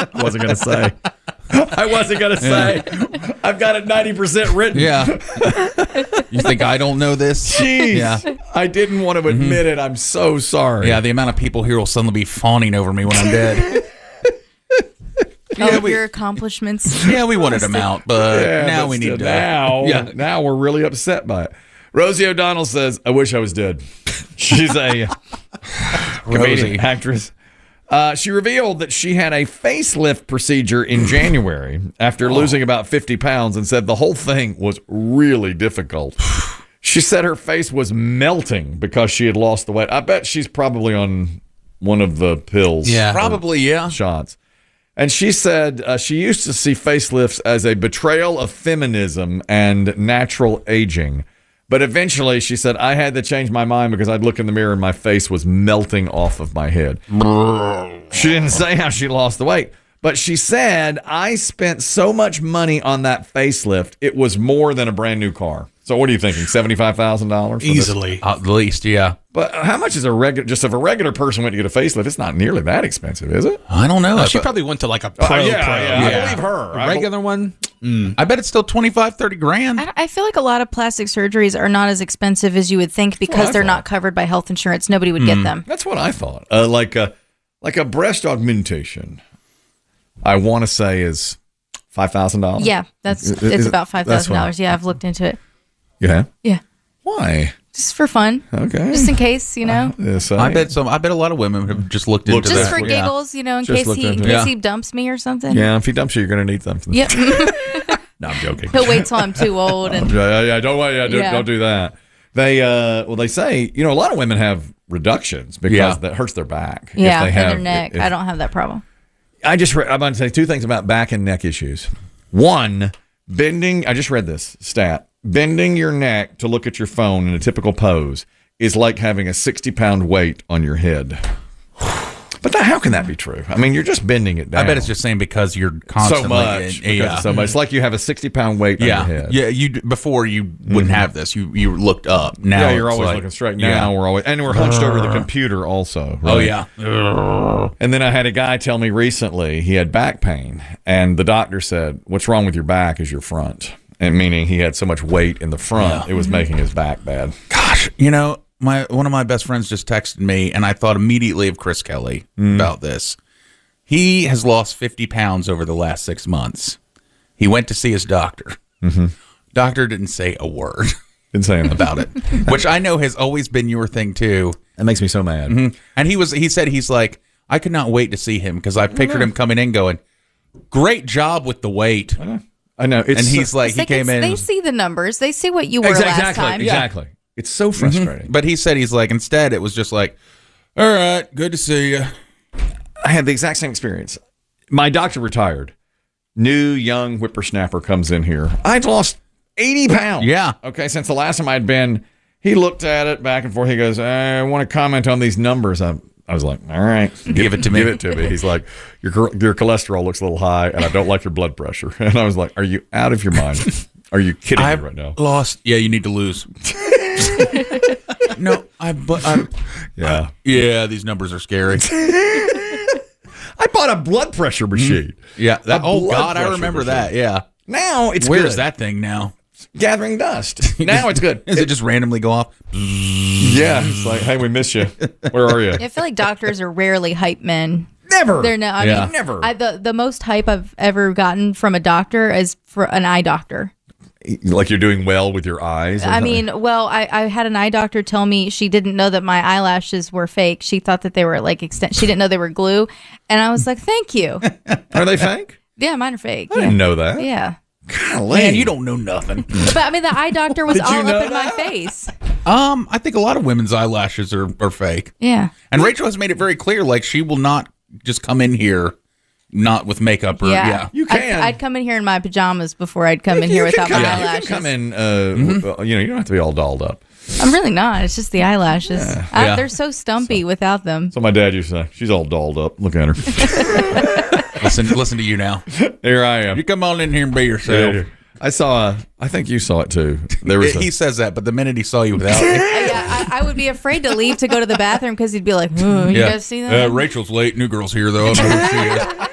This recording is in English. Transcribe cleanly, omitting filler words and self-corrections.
Wasn't going to say. I wasn't going to say. I've got it 90% written. Yeah. You think I don't know this? Jeez. Yeah. I didn't want to admit it. I'm so sorry. Yeah, the amount of people here will suddenly be fawning over me when I'm dead. Your accomplishments. Yeah, we wanted them out, but now we need to. Now we're really upset by it. Rosie O'Donnell says, I wish I was dead. She's a comedian, actress. She revealed that she had a facelift procedure in January after losing about 50 pounds and said the whole thing was really difficult. She said her face was melting because she had lost the weight. I bet she's probably on one of the pills. Yeah, probably, shots. And she said she used to see facelifts as a betrayal of feminism and natural aging. But eventually, she said, I had to change my mind because I'd look in the mirror and my face was melting off of my head. She didn't say how she lost the weight. But she said, I spent so much money on that facelift, it was more than a brand new car. So what are you thinking, $75,000? Easily. At least, yeah. But how much is a regular, just if a regular person went to get a facelift, it's not nearly that expensive, is it? I don't know. She probably went to like a pro. I believe her. A regular one? I bet it's still 25, 30 grand. I feel like a lot of plastic surgeries are not as expensive as you would think because they're not covered by health insurance. Nobody would get them. That's what I thought. Like a breast augmentation, I want to say is $5,000. Yeah, it's about $5,000. Yeah, I've looked into it. Yeah? Yeah. Why? Just for fun. Okay. Just in case, you know. I bet a lot of women have just looked into that. Just for giggles, you know, in case he dumps me or something. Yeah, if he dumps you, you're going to need something. Yep. No, I'm joking. He'll wait till I'm too old. And don't do that. They say, you know, a lot of women have reductions because that hurts their back. Yeah, and their neck. I don't have that problem. I'm going to say two things about back and neck issues. One, bending. I just read this stat. Bending your neck to look at your phone in a typical pose is like having a 60-pound weight on your head. But how can that be true? I mean, you're just bending it down. I bet it's just saying because you're constantly so much. It's like you have a 60-pound weight on your head. Yeah, before you wouldn't have this. You looked up. Now you're always looking straight. Now we're hunched over the computer also. Right? Oh yeah. And then I had a guy tell me recently he had back pain, and the doctor said, "What's wrong with your back is your front." And meaning he had so much weight in the front, it was making his back bad. Gosh, you know, one of my best friends just texted me, and I thought immediately of Chris Kelly about this. He has lost 50 pounds over the last 6 months. He went to see his doctor. Doctor didn't say a word. Didn't say anything about it, which I know has always been your thing too. That makes me so mad. And he said he's like, I could not wait to see him because I pictured him coming in going, great job with the weight. I know. And he's like, he came in. They see the numbers. They see what you were last time. Exactly. It's so frustrating. But he said he's like, instead, it was just like, all right, good to see you. I had the exact same experience. My doctor retired. New, young whippersnapper comes in here. I'd lost 80 pounds. Yeah. Okay, since the last time I'd been. He looked at it back and forth. He goes, I want to comment on these numbers. I was like, all right, give it to me. Give it to me. He's like, your cholesterol looks a little high, and I don't like your blood pressure. And I was like, are you out of your mind? Are you kidding me right now? Lost. Yeah, you need to lose. No, yeah, these numbers are scary. I bought a blood pressure machine. Yeah. God, I remember that. Yeah. Now it's Where's good. that thing now? Gathering dust. Now it's good. Does it just randomly go off? Yeah. It's like, hey, we miss you. Where are you? I feel like doctors are rarely hype men. Never. They're not. I mean, never. The most hype I've ever gotten from a doctor is for an eye doctor. Like you're doing well with your eyes? I mean, well, I had an eye doctor tell me she didn't know that my eyelashes were fake. She thought that they were like she didn't know they were glue. And I was like, thank you. Are they fake? Yeah, mine are fake. I didn't know that. Yeah. Golly. Man, you don't know nothing. But I mean, the eye doctor was all up in my face. I think a lot of women's eyelashes are fake. Yeah. And Rachel has made it very clear, like she will not just come in here not with makeup or You can. I'd come in here in my pajamas before I'd come in here without my eyelashes. You can come in, you don't have to be all dolled up. I'm really not. It's just the eyelashes. They're so stumpy without them. So my dad used to say, she's all dolled up. Look at her. Listen to you now. Here I am. You come on in here and be yourself. Yeah. I think you saw it too. He says that, but the minute he saw you without it. I would be afraid to leave to go to the bathroom because he'd be like, you guys see that? Rachel's late. New girl's here, though. I don't know who she is.